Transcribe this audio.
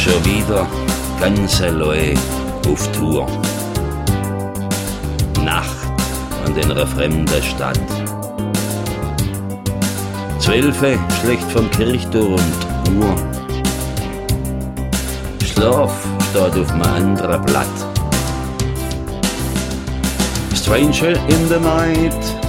Schon wieder ganz allein auf Tour. Nacht an einer fremden Stadt. 12 schlägt vom Kirchturm die Uhr. Schlaf steht auf einem anderen Blatt. Stranger in the night,